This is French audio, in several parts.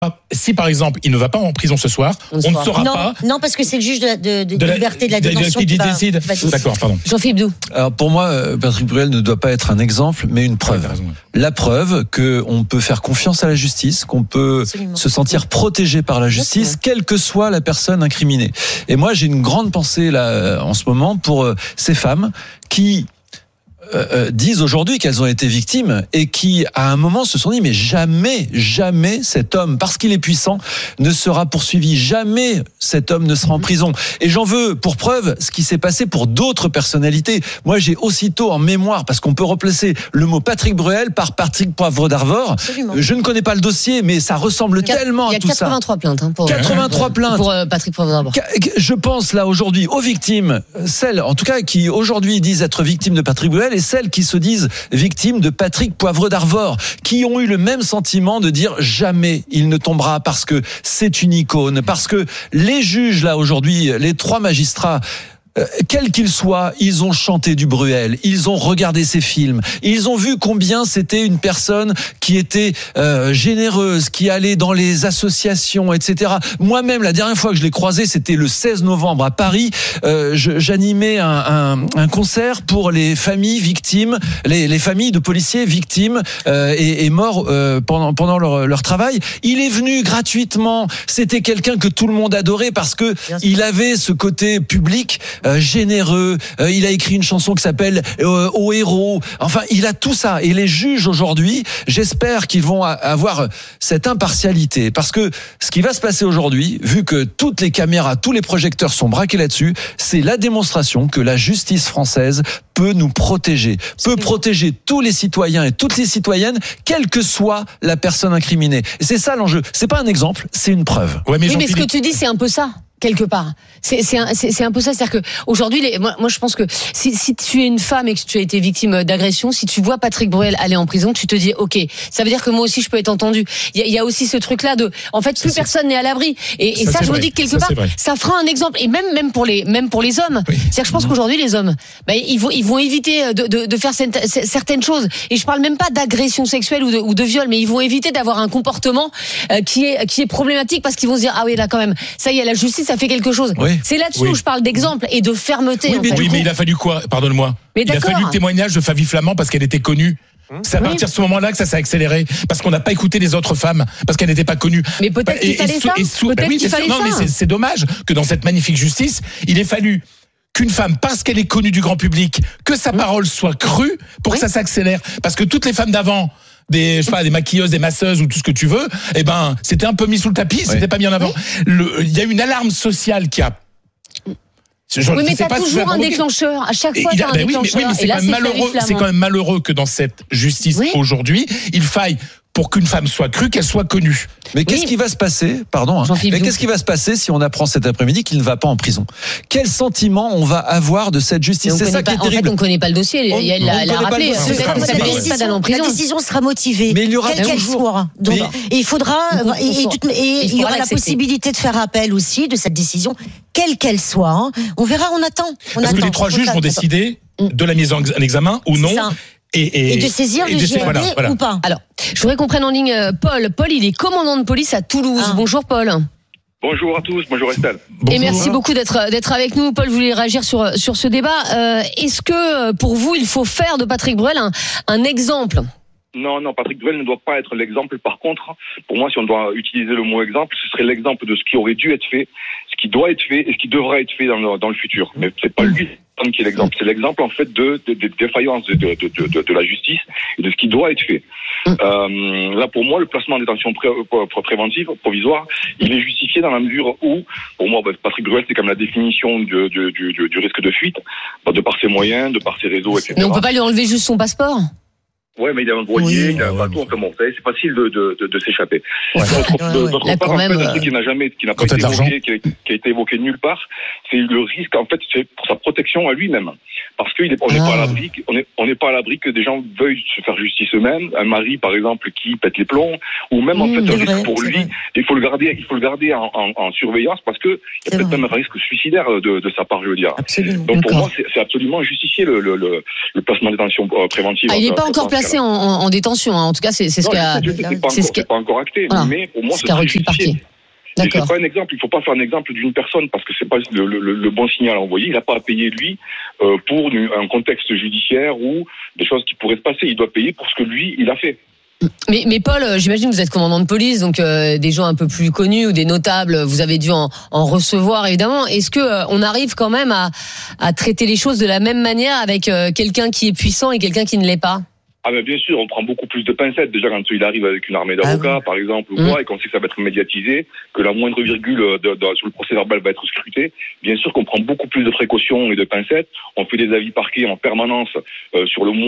Si par exemple il ne va pas en prison ce soir, on ne saura pas. Non, parce que c'est le juge de la liberté de la détention qui décide. D'accord, pardon. Jean-Philippe Doux. Alors pour moi, Patrick Bruel ne doit pas être un exemple, mais une preuve. La preuve qu'on peut faire confiance à la justice, qu'on peut se sentir protégé par la justice, quelle que soit la personne incriminée. Et moi, j'ai une grande pensée là en ce moment pour ces femmes qui disent aujourd'hui qu'elles ont été victimes et qui, à un moment, se sont dit mais jamais cet homme, parce qu'il est puissant, ne sera poursuivi. Jamais cet homme ne sera en prison. Et j'en veux pour preuve ce qui s'est passé pour d'autres personnalités. Moi, j'ai aussitôt en mémoire, parce qu'on peut replacer le mot Patrick Bruel par Patrick Poivre d'Arvor. Absolument. Je ne connais pas le dossier, mais ça ressemble tellement à tout ça. Il y a 83 plaintes. 83 plaintes. Pour Patrick Poivre d'Arvor. Je pense là aujourd'hui aux victimes, celles en tout cas qui aujourd'hui disent être victimes de Patrick Bruel, et celles qui se disent victimes de Patrick Poivre d'Arvor, qui ont eu le même sentiment de dire jamais il ne tombera, parce que c'est une icône, parce que les juges là aujourd'hui, les 3 magistrats, quels qu'ils soient, ils ont chanté du Bruel, ils ont regardé ses films, ils ont vu combien c'était une personne qui était généreuse, qui allait dans les associations, etc. Moi-même, la dernière fois que je l'ai croisé, c'était le 16 novembre à Paris. J'animais un concert pour les familles victimes, les familles de policiers victimes et morts pendant leur travail. Il est venu gratuitement. C'était quelqu'un que tout le monde adorait parce que il avait ce côté public. Généreux, il a écrit une chanson qui s'appelle Au héros. Enfin, il a tout ça. Et les juges aujourd'hui, j'espère qu'ils vont avoir cette impartialité, parce que ce qui va se passer aujourd'hui, vu que toutes les caméras, tous les projecteurs sont braqués là-dessus, c'est la démonstration que la justice française peut nous protéger, peut protéger tous les citoyens et toutes les citoyennes, quelle que soit la personne incriminée. Et c'est ça l'enjeu. C'est pas un exemple, c'est une preuve. Ouais, mais ce que tu dis, c'est un peu ça. Quelque part, c'est un peu ça, c'est-à-dire que aujourd'hui, moi je pense que si tu es une femme et que tu as été victime d'agression, si tu vois Patrick Bruel aller en prison, tu te dis ok, ça veut dire que moi aussi je peux être entendue. Il y a aussi ce truc-là de, en fait, plus personne n'est à l'abri. Et ça je me dis que quelque part, ça fera un exemple. Et même pour les hommes, c'est-à-dire que je pense qu'aujourd'hui les hommes, ils vont éviter de faire certaines choses. Et je parle même pas d'agression sexuelle ou de viol, mais ils vont éviter d'avoir un comportement qui est problématique, parce qu'ils vont se dire ah oui là quand même, ça y est, la justice a fait quelque chose. Oui. C'est là-dessus où je parle d'exemple et de fermeté. Mais il a fallu quoi ? Pardonne-moi. Il a fallu le témoignage de Flavie Flamand parce qu'elle était connue. C'est à partir de ce moment-là que ça s'est accéléré, parce qu'on n'a pas écouté les autres femmes, parce qu'elles n'étaient pas connues. Mais peut-être qu'il fallait ça. Mais c'est dommage que dans cette magnifique justice, il ait fallu qu'une femme, parce qu'elle est connue du grand public, que sa parole soit crue pour que ça s'accélère. Parce que toutes les femmes d'avant, des maquilleuses, des masseuses ou tout ce que tu veux, c'était un peu mis sous le tapis, c'était pas mis en avant. Il y a une alarme sociale qui a... Oui, mais t'as toujours un déclencheur. À chaque fois, t'as un déclencheur. Mais c'est quand même malheureux que dans cette justice aujourd'hui, il faille, pour qu'une femme soit crue, qu'elle soit connue. Mais qu'est-ce qui va se passer, qu'est-ce qui va se passer si on apprend cet après-midi qu'il ne va pas en prison ? Quel sentiment on va avoir de cette justice ? C'est ça qui est terrible. En fait, on ne connaît pas le dossier. Elle l'a rappelé. La décision sera motivée. Mais il y aura quelle qu'elle soit. Donc, et il faudra, et il y aura la possibilité de faire appel aussi de cette décision, quelle qu'elle soit. On verra, on attend. Parce que les 3 juges vont décider de la mise en examen ou non. Et de saisir le GID ou pas. Alors, je voudrais qu'on prenne en ligne Paul. Paul, il est commandant de police à Toulouse. Bonjour Paul. Bonjour à tous, bonjour Estelle. Et merci beaucoup d'être avec nous. Paul, vous voulez réagir sur ce débat. Est-ce que pour vous, il faut faire de Patrick Bruel un exemple ? Non, Patrick Bruel ne doit pas être l'exemple. Par contre, pour moi, si on doit utiliser le mot exemple, ce serait l'exemple de ce qui aurait dû être fait, ce qui doit être fait et ce qui devra être fait dans le futur. Mais c'est pas lui qui est l'exemple. C'est l'exemple, en fait, de défaillance de la justice et de ce qui doit être fait. Là, pour moi, le placement en détention préventive, provisoire, il est justifié dans la mesure où, pour moi, Patrick Bruel, c'est comme la définition du risque de fuite, de par ses moyens, de par ses réseaux, etc. Mais on peut pas lui enlever juste son passeport ? Ouais, mais il a un voilier, il a un bateau, enfin bon, c'est facile de s'échapper. D'autre part, en fait, un truc qui n'a pas été évoqué, qui a été évoqué nulle part, c'est le risque, en fait, c'est pour sa protection à lui-même. Parce qu'on n'est pas à l'abri, on n'est pas à l'abri que des gens veuillent se faire justice eux-mêmes. Un mari, par exemple, qui pète les plombs, ou même, en fait, un risque pour lui Il faut le garder en surveillance parce que il y a peut-être même un risque suicidaire de sa part, je veux dire. Absolument. Donc pour moi, c'est absolument justifié le placement en détention préventive. Il n'est pas encore placé en détention. En tout cas, c'est ce qu'a. C'est pas encore acté, mais pour moi, c'est justifié. Et c'est pas un exemple. Il faut pas faire un exemple d'une personne parce que c'est pas le bon signal à envoyer. Il n'a pas à payer lui pour un contexte judiciaire ou des choses qui pourraient se passer. Il doit payer pour ce que lui il a fait. Mais Paul, j'imagine que vous êtes commandant de police, donc des gens un peu plus connus ou des notables, vous avez dû en recevoir évidemment. Est-ce que on arrive quand même à traiter les choses de la même manière avec quelqu'un qui est puissant et quelqu'un qui ne l'est pas? Ah mais bien sûr, on prend beaucoup plus de pincettes déjà quand il arrive avec une armée d'avocats, par exemple, ou quoi, et qu'on sait que ça va être médiatisé, que la moindre virgule sur le procès verbal va être scrutée. Bien sûr qu'on prend beaucoup plus de précautions et de pincettes. On fait des avis parquets en permanence sur le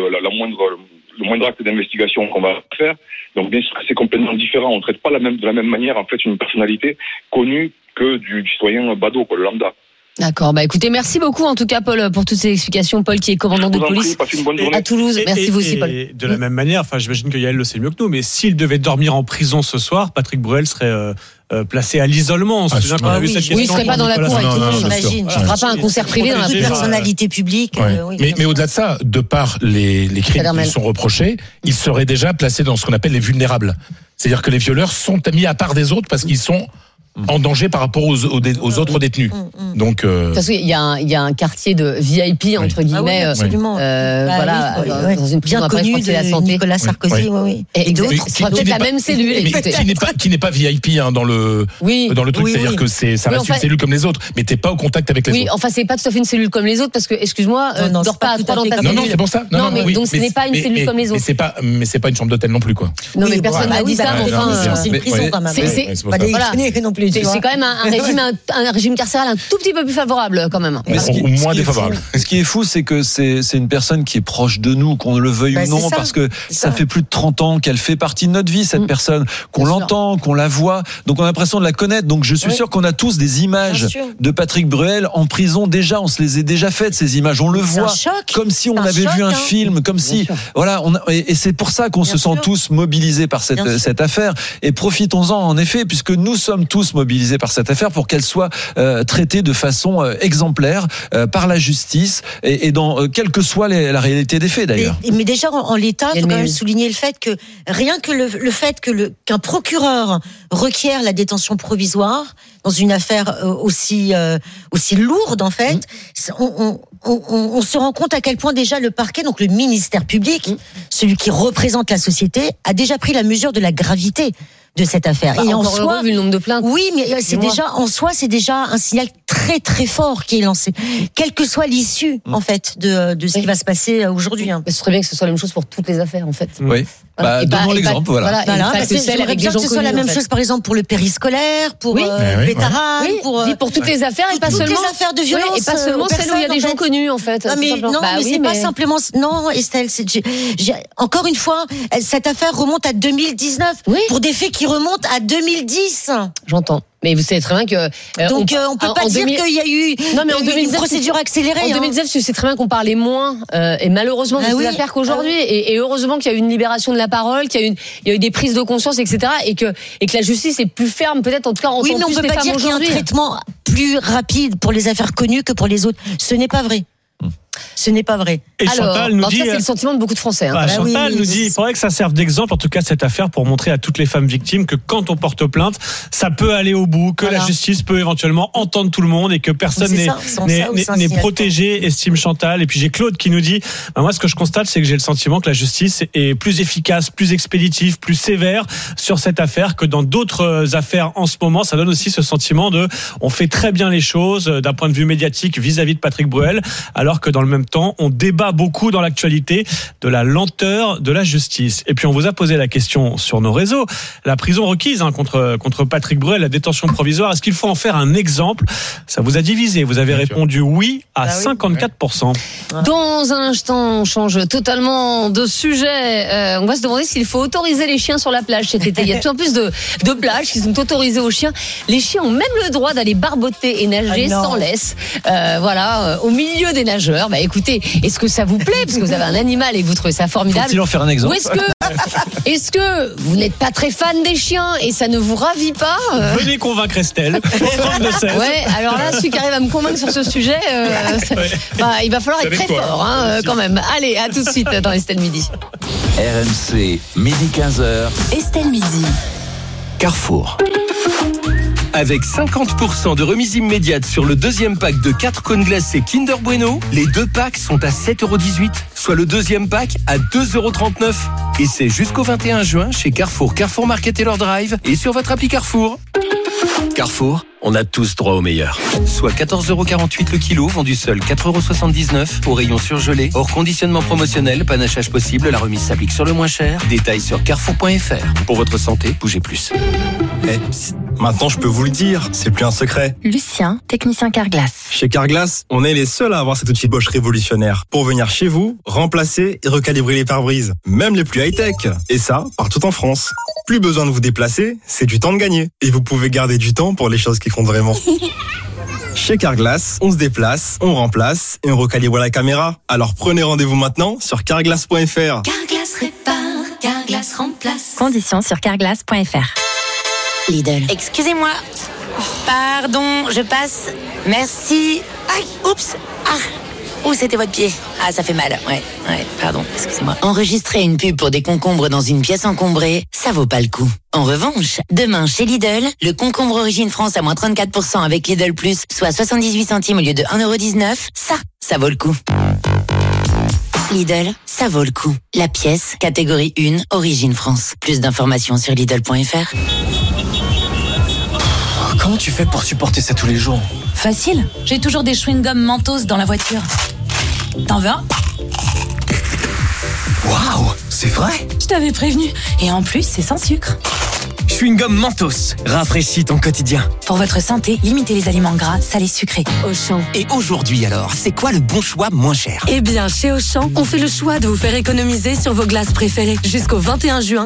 moindre acte d'investigation qu'on va faire. Donc bien sûr que c'est complètement différent. On ne traite pas de la même manière en fait une personnalité connue que du citoyen badaud, le lambda. D'accord. Écoutez, merci beaucoup en tout cas, Paul, pour toutes ces explications. Paul, qui est commandant de police à Toulouse. Merci vous aussi, Paul. Et de la même manière, j'imagine que Yael le sait mieux que nous, mais s'il devait dormir en prison ce soir, Patrick Bruel serait placé à l'isolement. Il serait pas dans la cour avec tout le monde, j'imagine. Il ne fera pas un concert privé dans la personnalité publique. Mais au-delà de ça, de par les crimes qui sont reprochés, il serait déjà placé dans ce qu'on appelle les vulnérables. C'est-à-dire que les violeurs sont mis à part des autres parce qu'ils sont en danger par rapport aux autres détenus. Donc, parce qu'il y a un quartier de VIP entre guillemets, dans une prison bien connue de Nicolas Sarkozy, et d'autres, peut-être la même cellule, qui n'est pas VIP dans le truc, c'est-à-dire que ça reste une cellule comme les autres, mais t'es pas au contact avec les autres. Oui, enfin c'est pas tout à fait une cellule comme les autres parce que, excuse-moi, ne dors pas à trois dans ta cellule. Non, c'est pour ça. Non, mais donc ce n'est pas une cellule comme les autres. Mais c'est pas une chambre d'hôtel non plus, quoi. Non, mais personne n'a dit ça. C'est une prison quand même. C'est quand même un régime carcéral un tout petit peu plus favorable quand même. Ou moins défavorable. Ce qui est fou, c'est que c'est une personne qui est proche de nous, qu'on le veuille ou non, parce que ça fait plus de 30 ans qu'elle fait partie de notre vie, cette personne, qu'on l'entend, qu'on la voit, donc on a l'impression de la connaître. Donc je suis sûr qu'on a tous des images de Patrick Bruel en prison déjà, on se les a déjà faites ces images, on le voit comme si on avait vu un film, comme si et c'est pour ça qu'on se sent tous mobilisés par cette affaire, et profitons-en en effet, puisque nous sommes tous mobilisés par cette affaire pour qu'elle soit traitée de façon exemplaire par la justice et dans quelle que soit la réalité des faits d'ailleurs. Mais déjà en l'état, il faut quand même souligner le fait que rien que le fait qu'un procureur requiert la détention provisoire dans une affaire aussi lourde en fait, on se rend compte à quel point déjà le parquet, donc le ministère public, celui qui représente la société, a déjà pris la mesure de la gravité de cette affaire. Et en soi, vu le nombre de plaintes. Oui, mais c'est déjà un signal très très fort qui est lancé, quelle que soit l'issue en fait de ce qui va se passer aujourd'hui. Ce serait bien que ce soit la même chose pour toutes les affaires en fait. Oui. Donnons l'exemple, voilà. J'aimerais bien que ce soit la même chose, par exemple, pour le périscolaire, pour les tarades, pour toutes les affaires et pas seulement les affaires de violence, et pas seulement celles où il y a des gens connus en fait. Non, mais c'est pas simplement. Non, Estelle, encore une fois, cette affaire remonte à 2019 pour des faits qui remontent à 2010. J'entends. Mais vous savez très bien que donc on peut pas dire qu'il y a eu une procédure accélérée. En 2019, tu sais très bien qu'on parlait moins et malheureusement de ces affaires qu'aujourd'hui. Et heureusement qu'il y a eu une libération de la parole, qu'il y a eu des prises de conscience, etc. Et que la justice est plus ferme, peut-être en tout cas en mais on peut pas dire qu'il y a un traitement plus rapide pour les affaires connues que pour les autres. Ce n'est pas vrai. Ce n'est pas vrai. Et Chantal nous dit, c'est le sentiment de beaucoup de Français. Chantal nous dit, il faudrait que ça serve d'exemple, en tout cas cette affaire, pour montrer à toutes les femmes victimes que quand on porte plainte, ça peut aller au bout, que la justice peut éventuellement entendre tout le monde et que personne n'est protégé, estime Chantal. Et puis j'ai Claude qui nous dit, moi ce que je constate, c'est que j'ai le sentiment que la justice est plus efficace, plus expéditive, plus sévère sur cette affaire que dans d'autres affaires en ce moment. Ça donne aussi ce sentiment on fait très bien les choses d'un point de vue médiatique vis-à-vis de Patrick Bruel, alors que dans le même temps, on débat beaucoup dans l'actualité de la lenteur de la justice. Et puis on vous a posé la question sur nos réseaux. La prison requise contre Patrick Bruel, la détention provisoire, est-ce qu'il faut en faire un exemple ? Ça vous a divisé. Vous avez répondu oui à 54%. Dans un instant, on change totalement de sujet. On va se demander s'il faut autoriser les chiens sur la plage cet été. Il y a de plus en plus de plages qui sont autorisées aux chiens. Les chiens ont même le droit d'aller barboter et nager sans laisse. Au milieu des nageurs. Écoutez, est-ce que ça vous plaît parce que vous avez un animal et vous trouvez ça formidable ? Faut-il en faire un exemple ? Ou est-ce Est-ce que vous n'êtes pas très fan des chiens et ça ne vous ravit pas Venez convaincre Estelle. Ouais, alors là, celui qui arrive à me convaincre sur ce sujet, il va falloir être très fort, quand même. Allez, à tout de suite dans Estelle Midi. RMC, midi 15h. Estelle Midi. Carrefour. Avec 50% de remise immédiate sur le deuxième pack de 4 cônes glacés Kinder Bueno, les 2 packs sont à 7,18€, soit le deuxième pack à 2,39€. Et c'est jusqu'au 21 juin chez Carrefour, Carrefour Market et leur Drive et sur votre appli Carrefour. Carrefour, on a tous droit au meilleur. Soit 14,48€ le kilo, vendu seul 4,79€ au rayon surgelé. Hors conditionnement promotionnel, panachage possible, la remise s'applique sur le moins cher. Détails sur carrefour.fr. Pour votre santé, bougez plus. Maintenant, je peux vous le dire, c'est plus un secret. Lucien, technicien Carglass. Chez Carglass, on est les seuls à avoir cet outil Bosch révolutionnaire pour venir chez vous, remplacer et recalibrer les pare-brises, même les plus high-tech. Et ça, partout en France. Plus besoin de vous déplacer, c'est du temps de gagner. Et vous pouvez garder du temps pour les choses qui comptent vraiment. Chez Carglass, on se déplace, on remplace et on recalibre la caméra. Alors prenez rendez-vous maintenant sur carglass.fr. Carglass répare, Carglass remplace. Conditions sur carglass.fr. Lidl. Excusez-moi. Pardon, je passe. Merci. Aïe, oups. Où c'était votre pied? Ça fait mal. Ouais, pardon, excusez-moi. Enregistrer une pub pour des concombres dans une pièce encombrée, ça vaut pas le coup. En revanche, demain chez Lidl, le concombre Origine France à moins 34% avec Lidl Plus, soit 78 centimes au lieu de 1,19€, ça vaut le coup. Lidl, ça vaut le coup. La pièce, catégorie 1, Origine France. Plus d'informations sur Lidl.fr. Comment tu fais pour supporter ça tous les jours? Facile, j'ai toujours des chewing-gums Mentos dans la voiture. T'en veux un? Waouh, c'est vrai? Je t'avais prévenu. Et en plus, c'est sans sucre. Chewing-gum Mentos, rafraîchis ton quotidien. Pour votre santé, limitez les aliments gras, salés, sucrés. Auchan. Et aujourd'hui alors, c'est quoi le bon choix moins cher? Eh bien, chez Auchan, on fait le choix de vous faire économiser sur vos glaces préférées. Jusqu'au 21 juin,